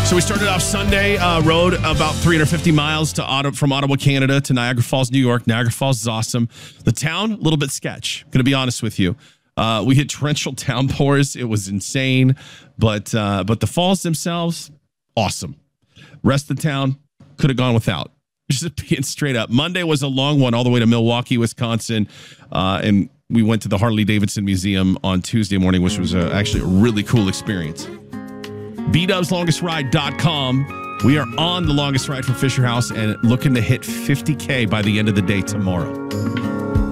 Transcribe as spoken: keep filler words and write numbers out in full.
So we started off Sunday, uh, rode about three hundred fifty miles to Ottawa, from Ottawa, Canada to Niagara Falls, New York. Niagara Falls is awesome. The town, a little bit sketch. Going to be honest with you. Uh, we hit torrential downpours. It was insane. But uh, but the falls themselves, awesome. Rest of the town, could have gone without. Just being straight up. Monday was a long one all the way to Milwaukee, Wisconsin. Uh, and we went to the Harley Davidson Museum on Tuesday morning, which was uh, actually a really cool experience. B Dubs Longest Ride dot com. We are on the longest ride for Fisher House and looking to hit fifty K by the end of the day tomorrow.